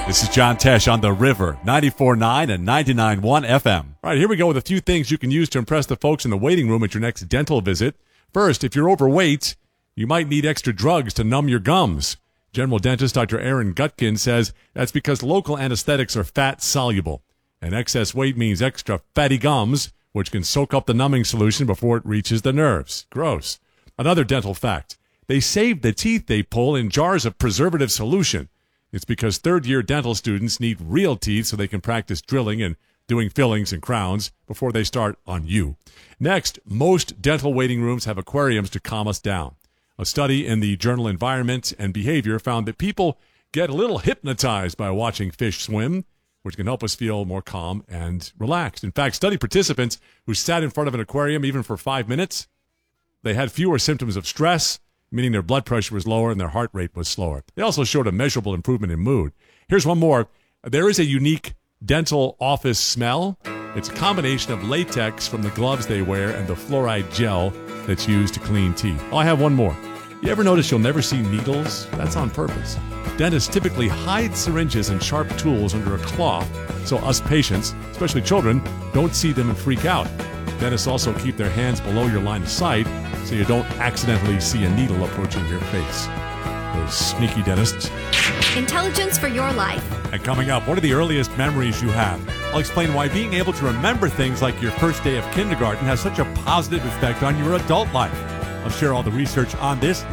This is John Tesh on The River, 94.9 and 99.1 FM. All right, here we go with a few things you can use to impress the folks in the waiting room at your next dental visit. First, if you're overweight, you might need extra drugs to numb your gums. General dentist Dr. Aaron Gutkin says that's because local anesthetics are fat-soluble, and excess weight means extra fatty gums, which can soak up the numbing solution before it reaches the nerves. Gross. Another dental fact, they save the teeth they pull in jars of preservative solution. It's because third-year dental students need real teeth so they can practice drilling and doing fillings and crowns before they start on you. Next, most dental waiting rooms have aquariums to calm us down. A study in the journal Environment and Behavior found that people get a little hypnotized by watching fish swim, which can help us feel more calm and relaxed. In fact, study participants who sat in front of an aquarium even for 5 minutes, they had fewer symptoms of stress, meaning their blood pressure was lower and their heart rate was slower. They also showed a measurable improvement in mood. Here's one more. There is a unique dental office smell. It's a combination of latex from the gloves they wear and the fluoride gel that's used to clean teeth. Oh, I have one more. You ever notice you'll never see needles? That's on purpose. Dentists typically hide syringes and sharp tools under a cloth so us patients, especially children, don't see them and freak out. Dentists also keep their hands below your line of sight so you don't accidentally see a needle approaching your face. Those sneaky dentists. Intelligence for your life. And coming up, what are the earliest memories you have? I'll explain why being able to remember things like your first day of kindergarten has such a positive effect on your adult life. I'll share all the research on this